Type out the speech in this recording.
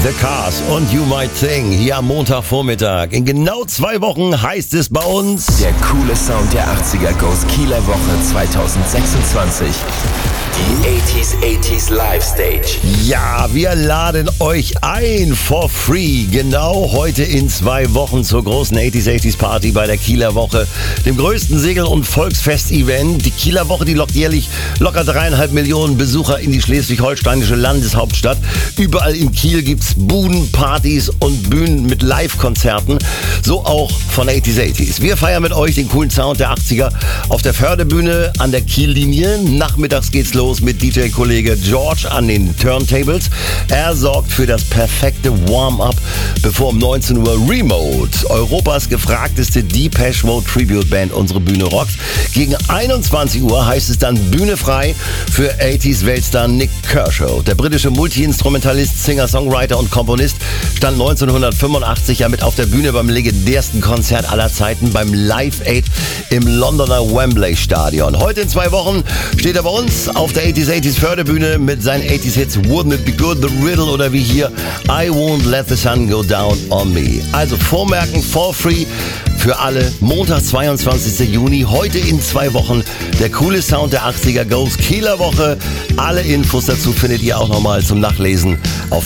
The Cars und You Might Think hier am Montagvormittag. In genau 2 Wochen heißt es bei uns... Der coole Sound der 80er Goes Kieler Woche 2026. Die 80s Live Stage. Ja, wir laden euch ein for free. Genau heute in 2 Wochen zur großen 80s Party bei der Kieler Woche, dem größten Segel- und Volksfest-Event. Die Kieler Woche, die lockt jährlich locker 3,5 Millionen Besucher in die schleswig-holsteinische Landeshauptstadt. Überall in Kiel gibt's Buden, Partys und Bühnen mit Live-Konzerten. So auch von 80s. Wir feiern mit euch den coolen Sound der 80er auf der Förderbühne an der Kiellinie. Nachmittags geht's los mit DJ-Kollege George an den Turntables. Er sorgt für das perfekte Warm-up, bevor um 19 Uhr Remote, Europas gefragteste Depeche Mode Tribute Band, unsere Bühne rockt. Gegen 21 Uhr heißt es dann Bühne frei für 80s-Weltstar Nick Kershaw. Der britische Multi-Instrumentalist, Singer-Songwriter und Komponist stand 1985 ja mit auf der Bühne beim legendärsten Konzert aller Zeiten, beim Live Aid im Londoner Wembley Stadion. Heute in 2 Wochen steht er bei uns auf der 80s Förderbühne mit seinen 80s Hits Wouldn't It Be Good, The Riddle oder wie hier I Won't Let the Sun Go Down on Me. Also vormerken, for free für alle. Montag, 22. Juni, heute in 2 Wochen. Der coole Sound der 80er Goes Kieler Woche. Alle Infos dazu findet ihr auch nochmal zum Nachlesen auf